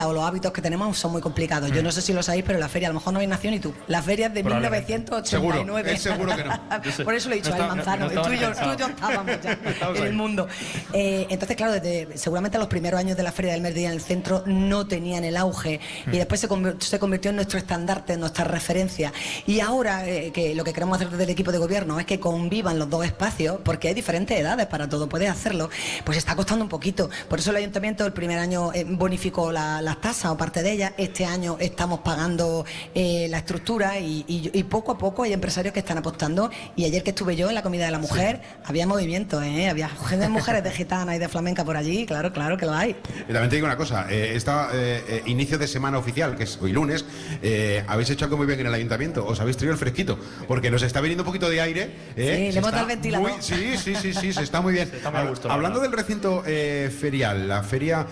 o los hábitos que tenemos son muy complicados. Yo no sé si lo sabéis, pero la feria a lo mejor no habéis nacido ni tú. La feria es de 1989. Seguro que no. Por eso lo he dicho al Manzano. Tú y yo estábamos ya en el mundo. Entonces, claro, seguramente los primeros años de la Feria del Mediodía en el centro no tenían el auge y después se convirtió en nuestro estandarte, en nuestra referencia. Y ahora que lo que queremos hacer desde el equipo de gobierno es que convivan los dos espacios, porque hay diferentes edades para todo, puedes hacerlo, pues está costando un poquito. Por eso el ayuntamiento el primer año bonificó las tasas o parte de ellas. Este año estamos pagando la estructura y poco a poco hay empresarios que están apostando. Y ayer que estuve yo en la comida de la mujer, había movimiento, había mujeres de gitana y de flamenca por allí, claro que lo hay. Y también te digo una cosa, inicio de semana oficial, que es hoy lunes, habéis hecho algo muy bien en el ayuntamiento, os habéis traído el fresquito, porque nos está viniendo un poquito de aire. Sí, le hemos dado el ventilador. Sí, se está muy bien. Hablando del recinto ferial, la feria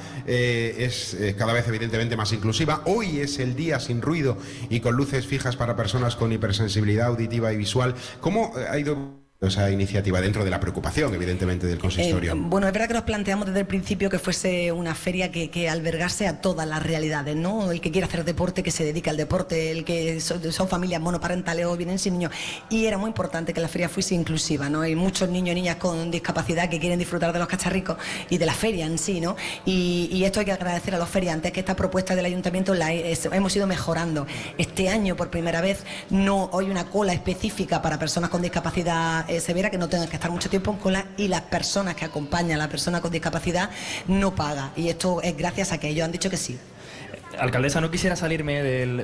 es cada vez evidentemente más inclusiva. Hoy es el día sin ruido y con luces fijas para personas con hipersensibilidad auditiva y visual. ¿Cómo ha ido esa iniciativa dentro de la preocupación, evidentemente, del consistorio? Bueno, es verdad que nos planteamos desde el principio que fuese una feria que albergase a todas las realidades, ¿no? El que quiera hacer deporte, que se dedique al deporte, el que son familias monoparentales o vienen sin niños. Y era muy importante que la feria fuese inclusiva, ¿no? Hay muchos niños y niñas con discapacidad que quieren disfrutar de los cacharricos y de la feria en sí, ¿no? Y esto hay que agradecer a los feriantes, que esta propuesta del ayuntamiento hemos ido mejorando. Este año, por primera vez, no hay una cola específica para personas con discapacidad severa, que no tengan que estar mucho tiempo en cola, y las personas que acompañan a la persona con discapacidad no pagan, y esto es gracias a que ellos han dicho que sí. Alcaldesa, no quisiera salirme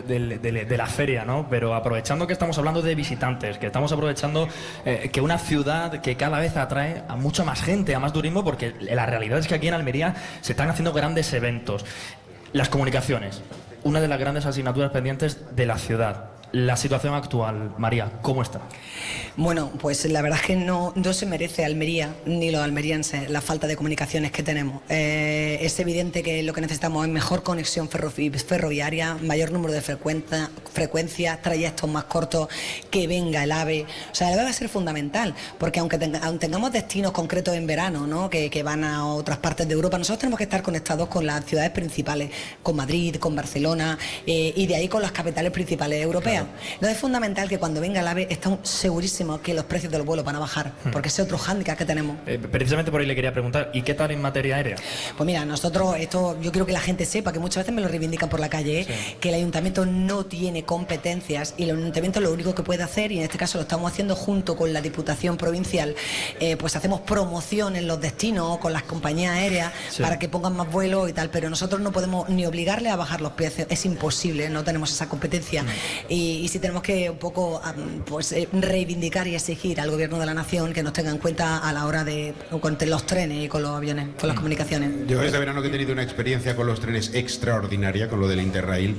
de la feria, ¿no? Pero aprovechando que estamos hablando de visitantes, que estamos aprovechando que una ciudad que cada vez atrae a mucha más gente, a más turismo, porque la realidad es que aquí en Almería se están haciendo grandes eventos. Las comunicaciones, una de las grandes asignaturas pendientes de la ciudad. La situación actual, María, ¿cómo está? Bueno, pues la verdad es que no se merece Almería, ni los almerienses, la falta de comunicaciones que tenemos. Es evidente que lo que necesitamos es mejor conexión ferroviaria, mayor número de frecuencias, trayectos más cortos, que venga el AVE. O sea, el AVE va a ser fundamental, porque aunque tengamos destinos concretos en verano, ¿no? que van a otras partes de Europa, nosotros tenemos que estar conectados con las ciudades principales, con Madrid, con Barcelona, y de ahí con las capitales principales europeas. Claro. Entonces es fundamental que cuando venga el AVE estamos segurísimos que los precios de los vuelos van a bajar, porque ese es otro hándicap que tenemos. Precisamente por ahí le quería preguntar, ¿y qué tal en materia aérea? Pues mira, nosotros, yo quiero que la gente sepa, que muchas veces me lo reivindican por la calle, sí, que el ayuntamiento no tiene competencias, y el ayuntamiento lo único que puede hacer, y en este caso lo estamos haciendo junto con la Diputación Provincial, pues hacemos promoción en los destinos con las compañías aéreas, sí, para que pongan más vuelos y tal, pero nosotros no podemos ni obligarle a bajar los precios, es imposible, no tenemos esa competencia. Y sí tenemos que un poco pues reivindicar y exigir al gobierno de la nación que nos tenga en cuenta a la hora de con los trenes y con los aviones, con las comunicaciones. Yo este verano que he tenido una experiencia con los trenes extraordinaria, con lo del Interrail,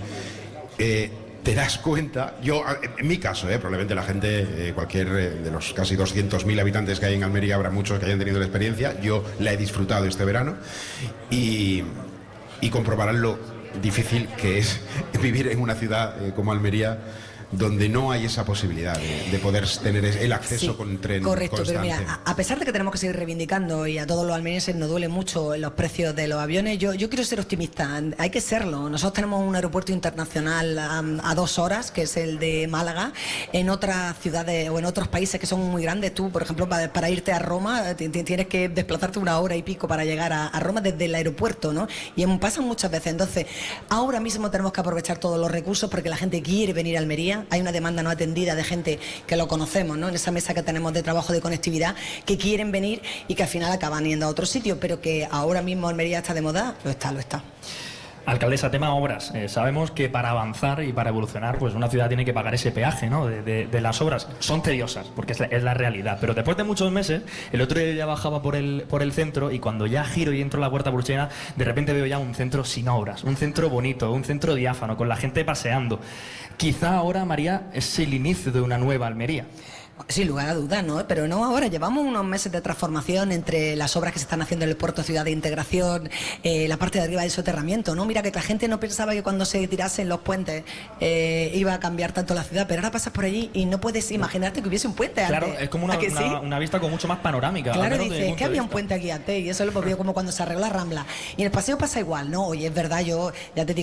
te das cuenta, yo en mi caso, probablemente la gente, cualquier de los casi 200.000 habitantes que hay en Almería, habrá muchos que hayan tenido la experiencia, yo la he disfrutado este verano y comprobarán lo difícil que es vivir en una ciudad como Almería, donde no hay esa posibilidad de poder tener el acceso, sí, con tren correcto, constante. Pero mira, a pesar de que tenemos que seguir reivindicando, y a todos los almerienses nos duele mucho los precios de los aviones, yo quiero ser optimista, hay que serlo. Nosotros tenemos un aeropuerto internacional a 2 horas, que es el de Málaga. En otras ciudades o en otros países que son muy grandes, tú, por ejemplo, para irte a Roma, tienes que desplazarte 1 hora y pico para llegar a Roma desde el aeropuerto, ¿no? Y pasan muchas veces. Entonces, ahora mismo tenemos que aprovechar todos los recursos, porque la gente quiere venir a Almería. Hay una demanda no atendida de gente que lo conocemos, ¿no? En esa mesa que tenemos de trabajo de conectividad, que quieren venir y que al final acaban yendo a otro sitio, pero que ahora mismo Almería está de moda, lo está. Alcaldesa, tema obras. Sabemos que para avanzar y para evolucionar, pues una ciudad tiene que pagar ese peaje, ¿no? de las obras. Son tediosas, porque es la realidad. Pero después de muchos meses, el otro día ya bajaba por el centro, y cuando ya giro y entro a la Puerta Purchena, de repente veo ya un centro sin obras, un centro bonito, un centro diáfano, con la gente paseando. Quizá ahora, María, es el inicio de una nueva Almería. Sin lugar a dudas, ¿no? Pero no ahora, llevamos unos meses de transformación entre las obras que se están haciendo en el puerto Ciudad de Integración, la parte de arriba del soterramiento, ¿no? Mira que la gente no pensaba que cuando se tirasen los puentes iba a cambiar tanto la ciudad, pero ahora pasas por allí y no puedes imaginarte que hubiese un puente antes. Claro, es como una vista con mucho más panorámica. Claro, dices, es que había un puente aquí antes, y eso lo hemos visto como cuando se arregló la Rambla. Y en el paseo pasa igual, ¿no? Oye, es verdad, yo ya te digo,